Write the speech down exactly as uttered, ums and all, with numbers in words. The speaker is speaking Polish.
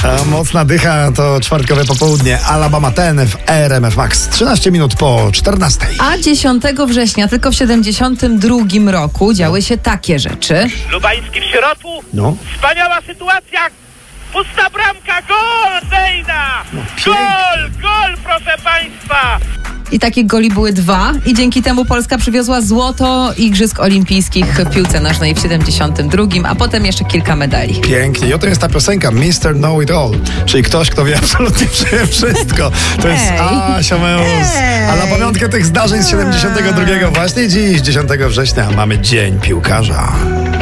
A mocna dycha to czwartkowe popołudnie. Alabama ten w R M F Max. trzynaście minut po czternastej. A dziesiątego września, tylko w siedemdziesiątym drugim roku, działy się takie rzeczy. Lubański w środku. No. Wspaniała sytuacja. Pusta bramka. Gol Dejna. No, pięknie. Gol, gol, proszę państwa. I takich goli były dwa i dzięki temu Polska przywiozła złoto Igrzysk Olimpijskich w piłce nożnej w siedemdziesiątym drugim, a potem jeszcze kilka medali. Pięknie. I oto jest ta piosenka mister Know It All, czyli ktoś, kto wie absolutnie wszystko. To jest Ej. Asia Meus. Ej. A na pamiątkę tych zdarzeń z siedemdziesiątego drugiego właśnie dziś, dziesiątego września, mamy Dzień Piłkarza.